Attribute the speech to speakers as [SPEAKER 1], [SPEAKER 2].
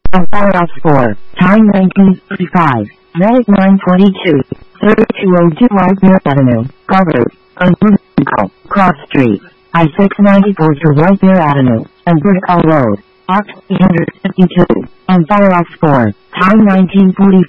[SPEAKER 1] On Firehouse 4, time 1935, Medic 942, 3202 Whitebear Avenue, Garber, Unvertical, Cross Street, I-694 to Whitebear Avenue, and Vertical Road, Box 352, on Firehouse 4, time 1945.